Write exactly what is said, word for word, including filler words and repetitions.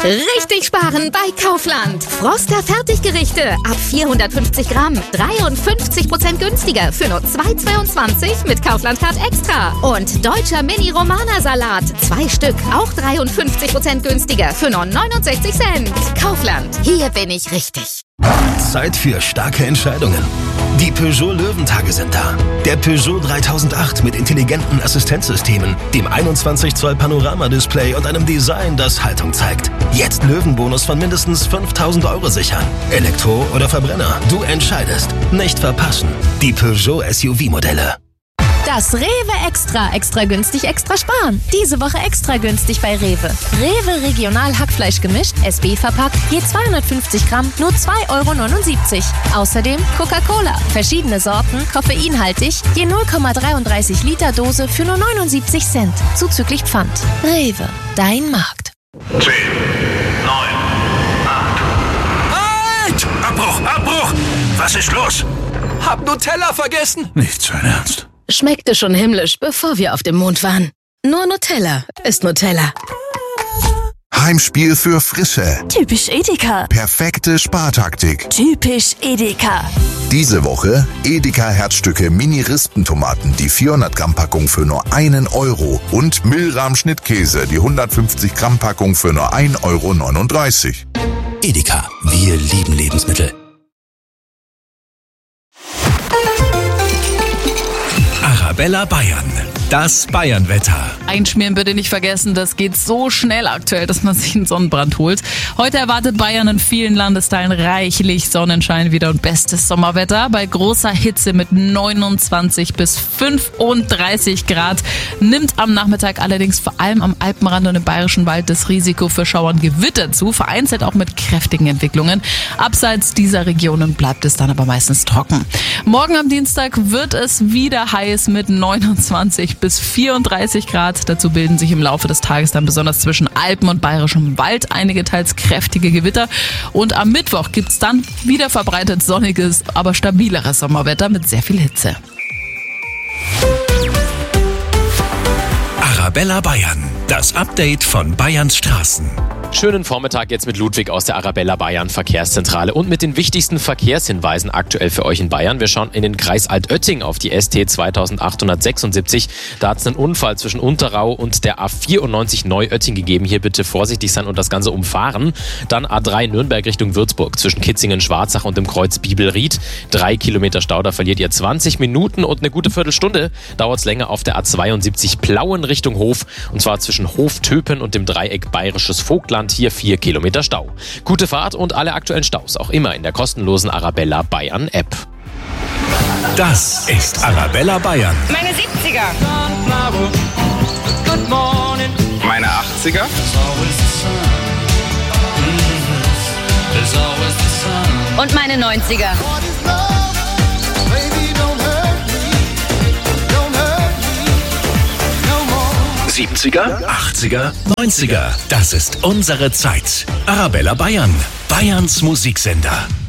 Richtig sparen bei Kaufland. Froster Fertiggerichte ab vierhundertfünfzig Gramm. dreiundfünfzig Prozent günstiger für nur zwei Euro zweiundzwanzig mit Kaufland Card Extra. Und deutscher Mini-Romana-Salat. Zwei Stück, auch dreiundfünfzig Prozent günstiger für nur neunundsechzig Cent. Kaufland, hier bin ich richtig. Zeit für starke Entscheidungen. Die Peugeot Löwentage sind da. Der Peugeot dreitausendacht mit intelligenten Assistenzsystemen, dem einundzwanzig Zoll Panorama-Display und einem Design, das Haltung zeigt. Jetzt Löwenbonus von mindestens fünftausend Euro sichern. Elektro oder Verbrenner, du entscheidest. Nicht verpassen. Die Peugeot S U V-Modelle. Das Rewe Extra. Extra günstig, extra sparen. Diese Woche extra günstig bei Rewe. Rewe Regional Hackfleisch gemischt, S B verpackt, je zweihundertfünfzig Gramm, nur zwei Euro neunundsiebzig. Außerdem Coca-Cola. Verschiedene Sorten, koffeinhaltig, je null Komma dreiunddreißig Liter Dose für nur neunundsiebzig Cent. Zuzüglich Pfand. Rewe, dein Markt. zehn, neun, acht. Halt! Abbruch, Abbruch! Was ist los? Hab Nutella vergessen. Nicht sein Ernst. Schmeckte schon himmlisch, bevor wir auf dem Mond waren. Nur Nutella ist Nutella. Heimspiel für Frische. Typisch Edeka. Perfekte Spartaktik. Typisch Edeka. Diese Woche Edeka Herzstücke Mini-Rispentomaten, die vierhundert Gramm Packung für nur einen Euro. Und Milram Schnittkäse, die hundertfünfzig Gramm Packung für nur ein Euro neununddreißig. Edeka, wir lieben Lebensmittel. Arabella Bayern, das Bayernwetter. Einschmieren bitte nicht vergessen, das geht so schnell aktuell, dass man sich einen Sonnenbrand holt. Heute erwartet Bayern in vielen Landesteilen reichlich Sonnenschein wieder und bestes Sommerwetter. Bei großer Hitze mit neunundzwanzig bis fünfunddreißig Grad nimmt am Nachmittag allerdings vor allem am Alpenrand und im Bayerischen Wald das Risiko für Schauer und Gewitter zu, vereinzelt auch mit kräftigen Entwicklungen. Abseits dieser Regionen bleibt es dann aber meistens trocken. Morgen am Dienstag wird es wieder heiß mit neunundzwanzig bis vierunddreißig Grad. Dazu bilden sich im Laufe des Tages dann besonders zwischen Alpen und Bayerischem Wald einige teils kräftige Gewitter. Und am Mittwoch gibt's dann wieder verbreitet sonniges, aber stabileres Sommerwetter mit sehr viel Hitze. Arabella Bayern, das Update von Bayerns Straßen. Schönen Vormittag jetzt mit Ludwig aus der Arabella Bayern Verkehrszentrale und mit den wichtigsten Verkehrshinweisen aktuell für euch in Bayern. Wir schauen in den Kreis Altötting auf die S T zweitausendachthundertsechsundsiebzig. Da hat es einen Unfall zwischen Unterrau und der A vierundneunzig Neuötting gegeben. Hier bitte vorsichtig sein und das Ganze umfahren. Dann A drei Nürnberg Richtung Würzburg zwischen Kitzingen-Schwarzach und dem Kreuz Bibelried. Drei Kilometer Stau, da verliert ihr zwanzig Minuten und eine gute Viertelstunde dauert es länger auf der A zweiundsiebzig Plauen Richtung Hof. Und zwar zwischen Hof-Töpen und dem Dreieck Bayerisches Vogtland. Hier vier Kilometer Stau. Gute Fahrt und alle aktuellen Staus auch immer in der kostenlosen Arabella Bayern App. Das ist Arabella Bayern. Meine siebziger. Meine achtziger. Und meine neunziger. siebziger, achtziger, neunziger. Das ist unsere Zeit. Arabella Bayern, Bayerns Musiksender.